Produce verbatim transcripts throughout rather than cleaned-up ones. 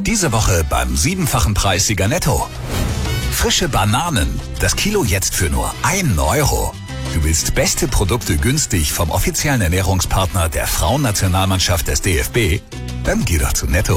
Diese Woche beim siebenfachen Preis Sieger Netto. Frische Bananen. Das Kilo jetzt für nur ein Euro. Du willst beste Produkte günstig vom offiziellen Ernährungspartner der Frauennationalmannschaft des D F B? Dann geh doch zu Netto.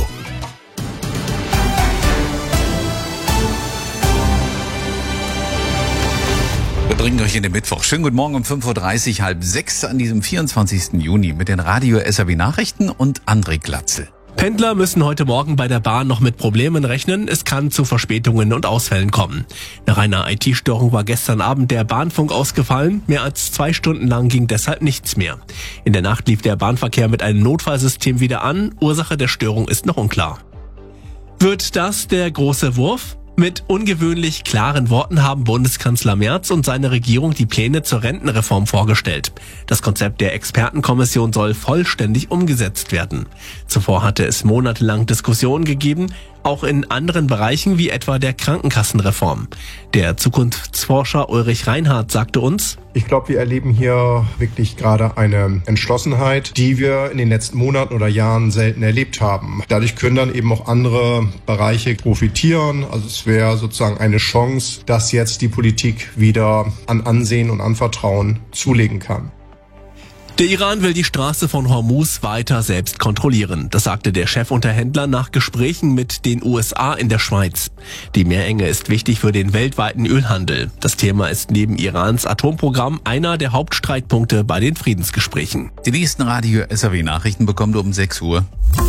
Wir bringen euch in den Mittwoch. Schönen guten Morgen um fünf Uhr dreißig, halb sechs an diesem vierundzwanzigsten Juni mit den Radio S R W Nachrichten und André Glatzel. Pendler müssen heute Morgen bei der Bahn noch mit Problemen rechnen. Es kann zu Verspätungen und Ausfällen kommen. Nach einer I T-Störung war gestern Abend der Bahnfunk ausgefallen. Mehr als zwei Stunden lang ging deshalb nichts mehr. In der Nacht lief der Bahnverkehr mit einem Notfallsystem wieder an. Ursache der Störung ist noch unklar. Wird das der große Wurf? Mit ungewöhnlich klaren Worten haben Bundeskanzler Merz und seine Regierung die Pläne zur Rentenreform vorgestellt. Das Konzept der Expertenkommission soll vollständig umgesetzt werden. Zuvor hatte es monatelang Diskussionen gegeben, auch in anderen Bereichen wie etwa der Krankenkassenreform. Der Zukunftsforscher Ulrich Reinhardt sagte uns: Ich glaube, wir erleben hier wirklich gerade eine Entschlossenheit, die wir in den letzten Monaten oder Jahren selten erlebt haben. Dadurch können dann eben auch andere Bereiche profitieren. Also es wäre sozusagen eine Chance, dass jetzt die Politik wieder an Ansehen und an Vertrauen zulegen kann. Der Iran will die Straße von Hormuz weiter selbst kontrollieren. Das sagte der Chefunterhändler nach Gesprächen mit den U S A in der Schweiz. Die Meerenge ist wichtig für den weltweiten Ölhandel. Das Thema ist neben Irans Atomprogramm einer der Hauptstreitpunkte bei den Friedensgesprächen. Die nächsten Radio S R W Nachrichten bekommt ihr um sechs Uhr.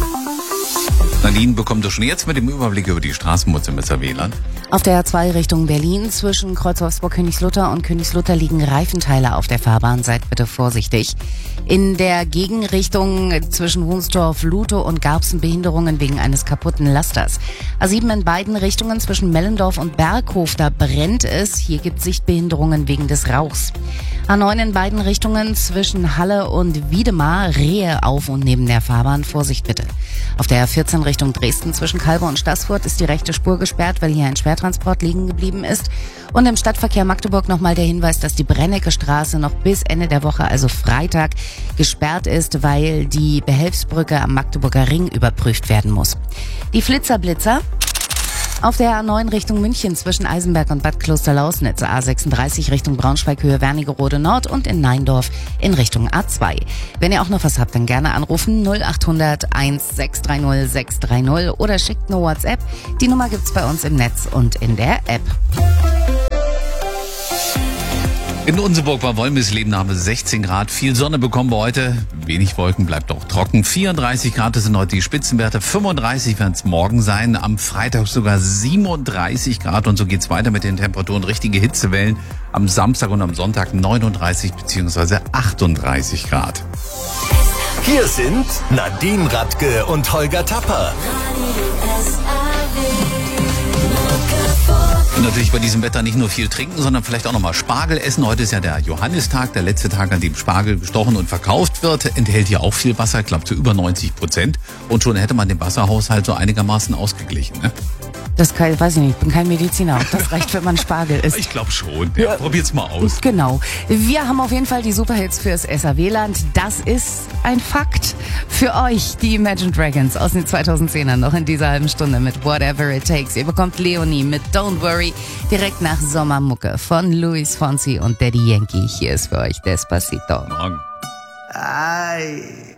Nadine bekommt ihr schon jetzt mit dem Überblick über die Straßenmutz im S R W-Land. Auf der A zwei Richtung Berlin zwischen Kreuz Wolfsburg-Königslutter und Königslutter liegen Reifenteile auf der Fahrbahn. Seid bitte vorsichtig. In der Gegenrichtung zwischen Wunsdorf-Lutow und Garbsen Behinderungen wegen eines kaputten Lasters. A sieben in beiden Richtungen zwischen Mellendorf und Berghof, da brennt es. Hier gibt es Sichtbehinderungen wegen des Rauchs. A neun in beiden Richtungen zwischen Halle und Wiedemar, Rehe auf und neben der Fahrbahn. Vorsicht bitte. Auf der A vierzehn Richtung Dresden zwischen Kalbe und Staßfurt ist die rechte Spur gesperrt, weil hier ein Schwertransport liegen geblieben ist. Und im Stadtverkehr Magdeburg nochmal der Hinweis, dass die Brennecke Straße noch bis Ende der Woche, also Freitag, gesperrt ist, weil die Behelfsbrücke am Magdeburger Ring überprüft werden muss. Die Flitzerblitzer. Auf der A neun Richtung München zwischen Eisenberg und Bad Klosterlausnitz, A sechsunddreißig Richtung Braunschweig Höhe Wernigerode Nord und in Neindorf in Richtung A zwei. Wenn ihr auch noch was habt, dann gerne anrufen null achthundert eins sechs drei null sechs drei null oder schickt eine WhatsApp. Die Nummer gibt's bei uns im Netz und in der App. In Unseburg bei Wollmisleben haben wir sechzehn Grad. Viel Sonne bekommen wir heute. Wenig Wolken, bleibt auch trocken. vierunddreißig Grad sind heute die Spitzenwerte. fünfunddreißig werden es morgen sein. Am Freitag sogar siebenunddreißig Grad. Und so geht's weiter mit den Temperaturen. Richtige Hitzewellen. Am Samstag und am Sonntag neununddreißig bzw. achtunddreißig Grad. Hier sind Nadine Radke und Holger Tapper. Und natürlich bei diesem Wetter nicht nur viel trinken, sondern vielleicht auch nochmal Spargel essen. Heute ist ja der Johannistag, der letzte Tag, an dem Spargel gestochen und verkauft wird. Enthält ja auch viel Wasser, ich glaube zu über neunzig Prozent. Und schon hätte man den Wasserhaushalt so einigermaßen ausgeglichen, ne? Das kann, weiß ich nicht, ich bin kein Mediziner. Das reicht, wenn man Spargel isst. Ich glaube schon. Ja, probiert's mal aus. Genau. Wir haben auf jeden Fall die Superhits fürs S R W-Land. Das ist ein Fakt. Für euch die Imagine Dragons aus den zweitausendzehnern noch in dieser halben Stunde mit Whatever It Takes. Ihr bekommt Leonie mit Don't Worry direkt nach Sommermucke von Luis Fonsi und Daddy Yankee. Hier ist für euch Despacito. Morgen. Ay.